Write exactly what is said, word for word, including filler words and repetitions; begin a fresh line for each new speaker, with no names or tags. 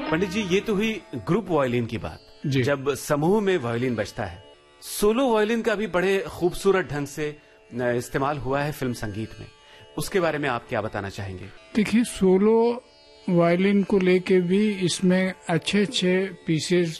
पंडित जी, ये तो हुई ग्रुप वायलिन की बात, जब समूह में वायलिन बजता है। सोलो वायलिन का भी बड़े खूबसूरत ढंग से इस्तेमाल हुआ है फिल्म संगीत में, उसके बारे में आप क्या बताना चाहेंगे?
देखिए, सोलो वायलिन को लेके भी इसमें अच्छे अच्छे पीसेस